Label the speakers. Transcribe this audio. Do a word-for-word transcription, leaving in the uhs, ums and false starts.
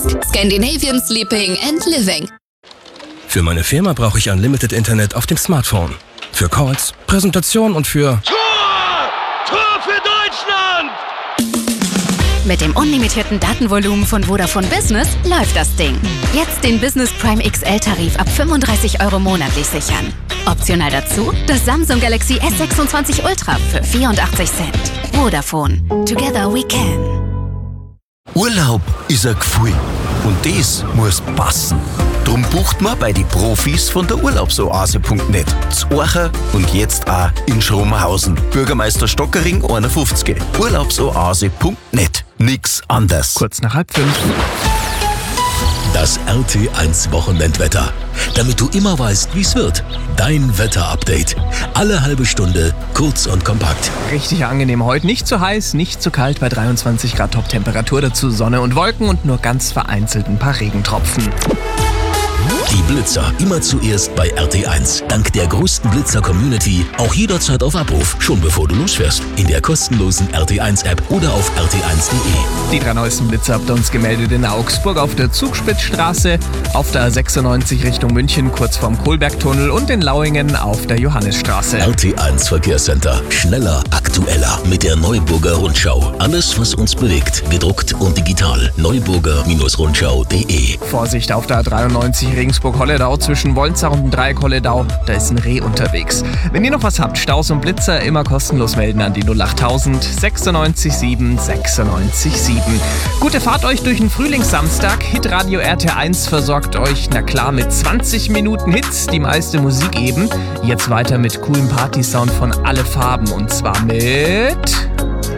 Speaker 1: Scandinavian Sleeping and Living.
Speaker 2: Für meine Firma brauche ich Unlimited Internet auf dem Smartphone. Für Calls, Präsentation und für...
Speaker 3: Tor! Tor für Deutschland!
Speaker 4: Mit dem unlimitierten Datenvolumen von Vodafone Business läuft das Ding. Jetzt den Business Prime X L-Tarif ab fünfunddreißig Euro monatlich sichern. Optional dazu das Samsung Galaxy S sechsundzwanzig Ultra für vierundachtzig Cent. Vodafone. Together we can.
Speaker 5: Urlaub ist ein Gefühl und das muss passen. Drum bucht man bei den Profis von der Urlaubsoase punkt net. Z'Orcher und jetzt auch in Schromenhausen. Bürgermeister Stockering einundfünfzig. Urlaubsoase punkt net. Nix anders.
Speaker 6: Kurz nach halb fünf.
Speaker 7: Das R T eins Wochenendwetter. Damit du immer weißt, wie es wird. Dein Wetterupdate. Alle halbe Stunde, kurz und kompakt.
Speaker 6: Richtig angenehm heute. Nicht zu heiß, nicht zu kalt bei dreiundzwanzig Grad Top-Temperatur. Dazu Sonne und Wolken und nur ganz vereinzelt ein paar Regentropfen.
Speaker 7: Die Blitzer immer zuerst bei R T eins. Dank der größten Blitzer-Community auch jederzeit auf Abruf, schon bevor du losfährst. In der kostenlosen R T eins App oder auf r t eins punkt de.
Speaker 6: Die drei neuesten Blitzer habt ihr uns gemeldet in Augsburg auf der Zugspitzstraße, auf der A sechsundneunzig Richtung München kurz vorm Kohlbergtunnel und in Lauingen auf der Johannisstraße.
Speaker 7: R T eins Verkehrscenter. Schneller, aktueller mit der Neuburger Rundschau. Alles, was uns bewegt, gedruckt und digital. neuburger Rundschau punkt de.
Speaker 6: Vorsicht auf der A dreiundneunzig Regensburg-Holledau zwischen Wolnzach und Dreieck-Holledau. Da ist ein Reh unterwegs. Wenn ihr noch was habt, Staus und Blitzer, immer kostenlos melden an die null achttausend sechsundneunzig sieben sechsundneunzig sieben. Gute Fahrt euch durch den Frühlingssamstag. Hitradio R T eins versorgt euch, na klar, mit zwanzig Minuten Hits, die meiste Musik eben. Jetzt weiter mit coolem Party-Sound von Alle Farben und zwar mit...